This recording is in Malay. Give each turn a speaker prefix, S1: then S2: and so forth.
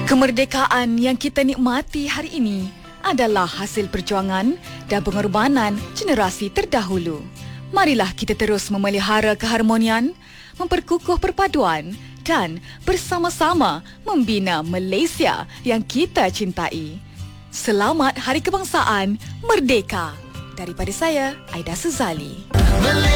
S1: Kemerdekaan yang kita nikmati hari ini adalah hasil perjuangan dan pengorbanan generasi terdahulu. Marilah kita terus memelihara keharmonian, memperkukuh perpaduan dan bersama-sama membina Malaysia yang kita cintai. Selamat Hari Kebangsaan Merdeka. Daripada saya, Aida Suzali.